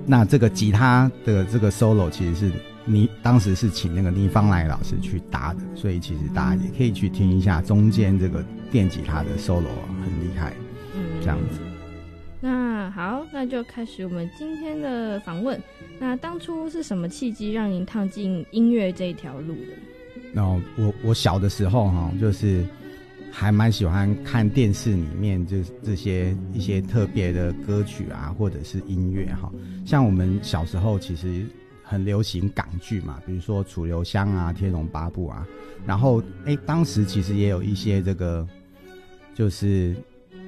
那这个吉他的这个 solo 其实是当时是请那个倪芳来老师去搭的，所以其实大家也可以去听一下中间这个电吉他的 solo 很厉害，这样子。 那好，那就开始我们今天的访问。那当初是什么契机让您踏进音乐这一条路的？ 然后我小的时候就是还蛮喜欢看电视里面就是这些一些特别的歌曲啊，或者是音乐像我们小时候其实很流行港剧嘛，比如说楚留香啊、天龙八部啊，然后当时其实也有一些这个就是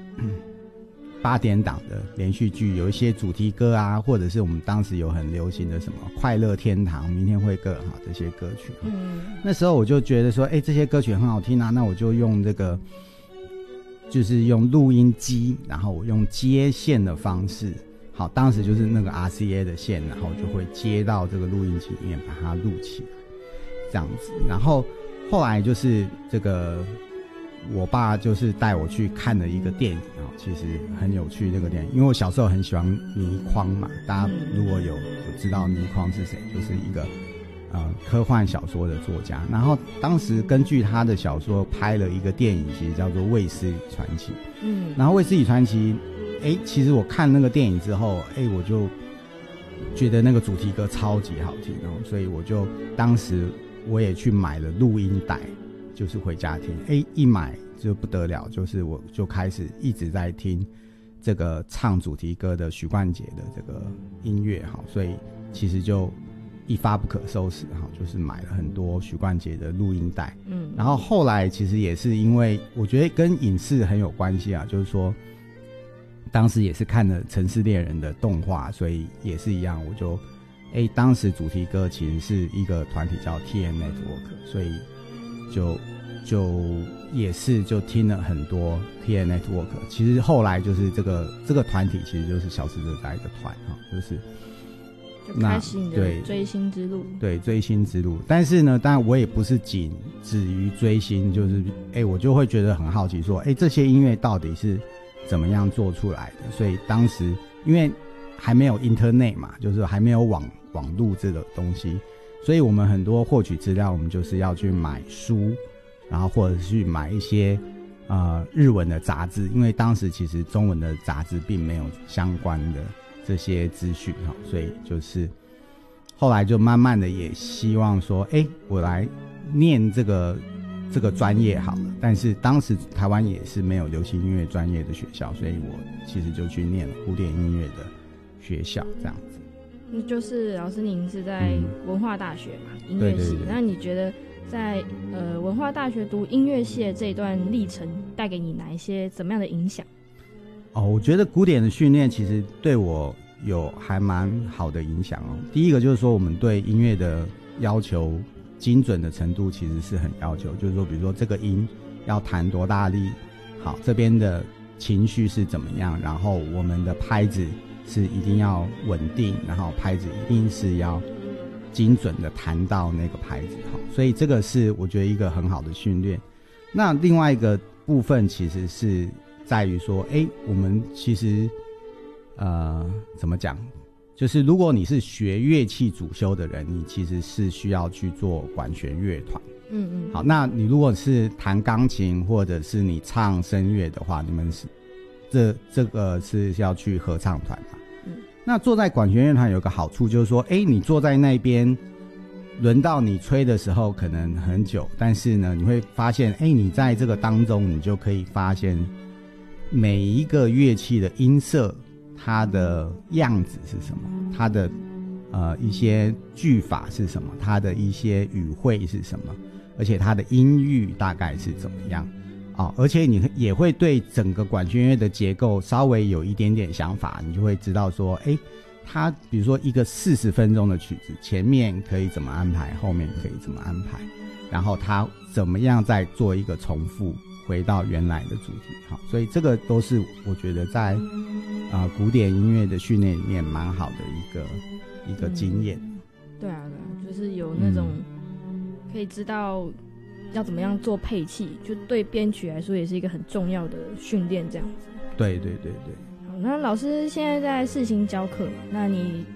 8点档的连续剧，有一些主题歌啊，或者是我们当时有很流行的什么快乐天堂、明天会更好这些歌曲。那时候我就觉得说这些歌曲很好听啊，那我就用这个就是用录音机，然后我用接线的方式，好，当时就是那个 RCA 的线，然后就会接到这个录音机里面把它录起来这样子。然后后来就是这个我爸就是带我去看了一个电影其实很有趣那个电影，因为我小时候很喜欢倪匡嘛，大家如果有知道倪匡是谁，就是一个科幻小说的作家，然后当时根据他的小说拍了一个电影，其实叫做《卫斯理传奇》。然后《卫斯理传奇》其实我看那个电影之后我就觉得那个主题歌超级好听所以我就当时我也去买了录音带，就是回家听一买就不得了，就是我就开始一直在听这个唱主题歌的许冠杰的这个音乐所以其实就一发不可收拾就是买了很多许冠杰的录音带。然后后来其实也是因为我觉得跟影视很有关系就是说当时也是看了《城市猎人》的动画，所以也是一样，我就当时主题歌其实是一个团体叫 TN Network， 所以就也是就听了很多 TN Network。 其实后来就是这个团体其实就是小时热带的团就是就开始你的追星之路。对， 追星之路。但是呢当然我也不是仅止于追星，就是我就会觉得很好奇说这些音乐到底是怎么样做出来的。所以当时因为还没有 Internet 嘛，就是还没有网路这个东西，所以我们很多获取资料我们就是要去买书，然后或者是去买一些日文的杂志，因为当时其实中文的杂志并没有相关的这些资讯所以就是后来就慢慢的也希望说我来念这个专业好了。但是当时台湾也是没有流行音乐专业的学校，所以我其实就去念了古典音乐的学校这样子。 就是老师您是在文化大学嘛，音乐系。对，那你觉得在文化大学读音乐系的这一段历程带给你哪一些怎么样的影响？ 我觉得古典的训练其实对我有还蛮好的影响第一个就是说我们对音乐的要求精准的程度其实是很要求，就是说比如说这个音要弹多大力，好，这边的情绪是怎么样，然后我们的拍子是一定要稳定，然后拍子一定是要精准的弹到那个拍子所以这个是我觉得一个很好的训练。那另外一个部分其实是在于说我们其实怎么讲，就是如果你是学乐器主修的人，你其实是需要去做管弦乐团。好，那你如果是弹钢琴或者是你唱声乐的话，你们是这个是要去合唱团嘛。那坐在管弦乐团有个好处就是说你坐在那边轮到你吹的时候可能很久，但是呢你会发现你在这个当中你就可以发现每一个乐器的音色它的样子是什么，它的一些句法是什么，它的一些语汇是什么，而且它的音域大概是怎么样而且你也会对整个管弦乐的结构稍微有一点点想法，你就会知道说它比如说一个40分钟的曲子，前面可以怎么安排，后面可以怎么安排，然后它怎么样再做一个重复回到原来的主题。好，所以这个都是我觉得在古典音乐的训练里面蛮好的一个经验。 对啊，就是有那种可以知道要怎么样做配器，就对编曲来说也是一个很重要的训练这样子。 对。 好，那老师现在在世新教课嘛，那你